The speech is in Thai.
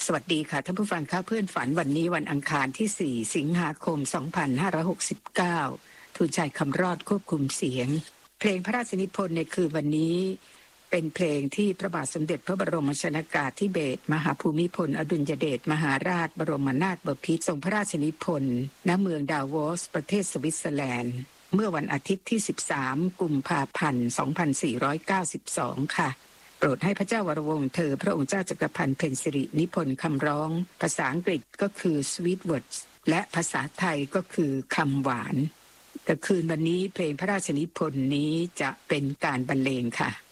สวัสดีค่ะท่านผู้ฟังค่ะเพื่อนฝันวันนี้วันอังคารที่4สิงหาคม2569ทูลใจคำรอดควบคุมเสียงเพลงพระราชนิพนธ์ในคืนวันนี้เป็นเพลงที่พระบาทสมเด็จพระบรมชนกาธิเบศรมหาภูมิพลอดุลยเดชมหาราชบรมนาถบพิตรทรงพระราชนิพนธ์ณเมืองดาโวสประเทศสวิตเซอร์แลนด์เมื่อวันอาทิตย์ที่13กุมภาพันธ์2492ค่ะโปรดให้พระเจ้าวรวงศ์เธอพระองค์เจ้าจักรพันธ์เพ็ญสิรินิพนธ์คำร้องภาษาอังกฤษก็คือ Sweet Words และภาษาไทยก็คือคำหวานแต่คืนวันนี้เพลงพระราชนิพนธ์นี้จะเป็นการบรรเลงค่ะ